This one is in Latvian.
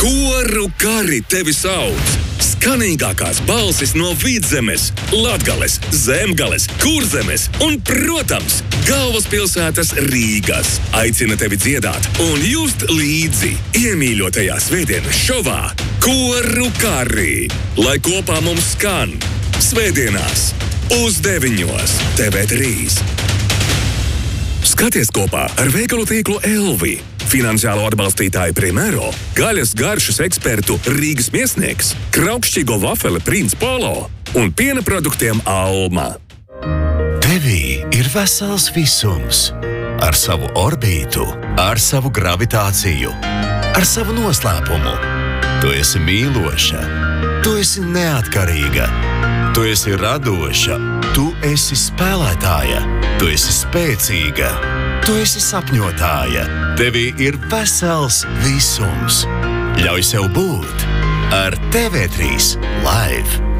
Koru kari tevi sauc! Skanīgākās balsis no Vidzemes, Latgales, Zemgales, Kurzemes un, protams, galvaspilsētas Rīgas. Aicina tevi dziedāt un just līdzi iemīļotajā svētdienas šovā Koru kari, lai kopā mums skan svētdienās uz 9 TV3. Skaties kopā ar veikalu tīklu Elvi, finansiālo atbalstītāju Primero, gaļas garšas ekspertu Rīgas Miesnieks, kraukšķīgo vafeli Prince Polo un piena produktiem Alma. Tevī ir vesels visums. Ar savu orbītu, ar savu gravitāciju, ar savu noslēpumu. Tu esi mīloša, tu esi neatkarīga, tu esi radoša, tu esi spēlētāja, tu esi spēcīga, tu esi sapņotāja. Tevī ir vesels visums. Ļauj sev būt ar TV3 Live.